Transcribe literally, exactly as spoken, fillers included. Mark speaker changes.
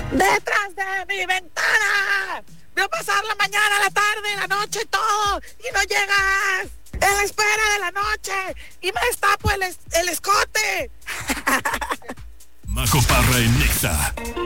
Speaker 1: Detrás de mi ventana. Veo pasar la mañana, la tarde, la noche, todo. Y no llegas. En la espera de la noche. Y me destapo el, es- el escote.
Speaker 2: Majo Parra en Nexa.